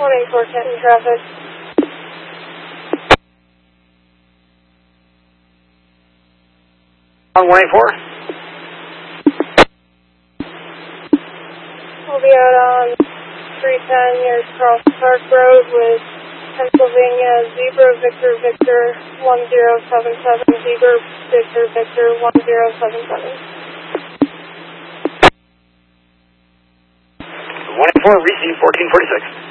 184 Canton traffic. On 184? We'll be out on 310 near Cross Park Road with Pennsylvania Zebra Victor Victor 1077, Zebra Victor Victor 1077. 184, receive 1446.